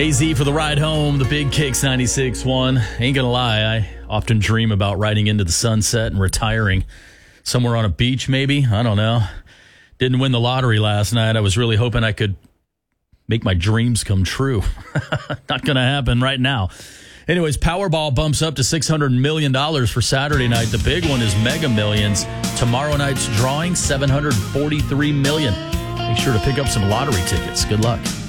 AZ for the ride home, the Big Kicks 96.1. Ain't gonna lie, I often dream about riding into the sunset and retiring somewhere on a beach, maybe. I don't know. Didn't win the lottery last night. I was really hoping I could make my dreams come true. Not gonna happen right now. Anyways, Powerball bumps up to $600 million for Saturday night. The big one is Mega Millions. Tomorrow night's drawing, $743 million. Make sure to pick up some lottery tickets. Good luck.